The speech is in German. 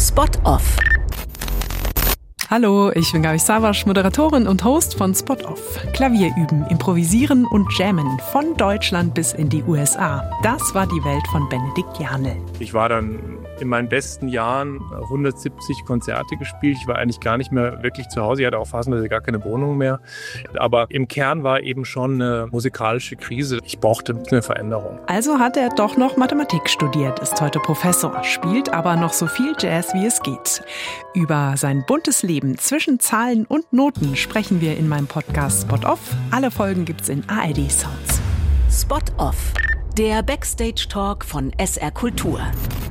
Spot Off. Hallo, ich bin Gabi Savasch, Moderatorin und Host von Spot Off. Klavier üben, improvisieren und jammen von Deutschland bis in die USA. Das war die Welt von Benedikt Janel. Ich war dann in meinen besten Jahren 170 Konzerte gespielt. Ich war eigentlich gar nicht mehr wirklich zu Hause. Ich hatte auch phasenweise gar keine Wohnung mehr. Aber im Kern war eben schon eine musikalische Krise. Ich brauchte eine Veränderung. Also hat er doch noch Mathematik studiert, ist heute Professor, spielt aber noch so viel Jazz, wie es geht. Über sein buntes Leben zwischen Zahlen und Noten sprechen wir in meinem Podcast Spot Off. Alle Folgen gibt's in ARD Sounds. Spot Off, der Backstage-Talk von SR Kultur.